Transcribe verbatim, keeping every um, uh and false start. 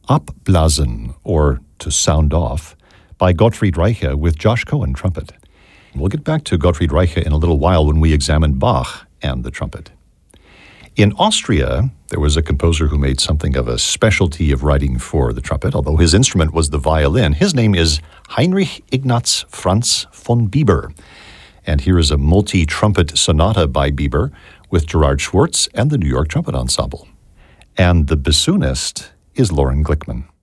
Abblasen, or To Sound Off, by Gottfried Reiche with Josh Cohen, trumpet. We'll get back to Gottfried Reiche in a little while when we examine Bach and the trumpet. In Austria, there was a composer who made something of a specialty of writing for the trumpet, although his instrument was the violin. His name is Heinrich Ignaz Franz von Bieber. And here is a multi-trumpet sonata by Bieber with Gerard Schwartz and the New York Trumpet Ensemble. And the bassoonist is Loren Glickman.